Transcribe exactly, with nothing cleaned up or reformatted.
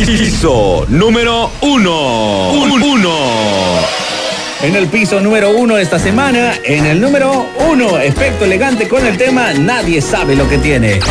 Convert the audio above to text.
Piso número uno. Un, uno. En el piso número uno esta semana, en el número uno, Efecto Elegante con el tema Nadie sabe lo que tiene.